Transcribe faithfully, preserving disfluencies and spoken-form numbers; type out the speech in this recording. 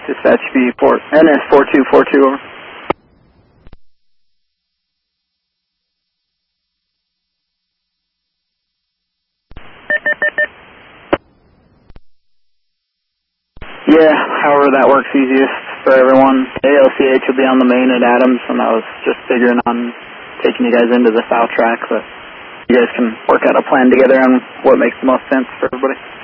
Dispatch B four, N S four two four two, over. Yeah, however that works easiest for everyone. A L C H will be on the main at Adams, and I was just figuring on taking you guys into the south track, but you guys can work out a plan together on what makes the most sense for everybody.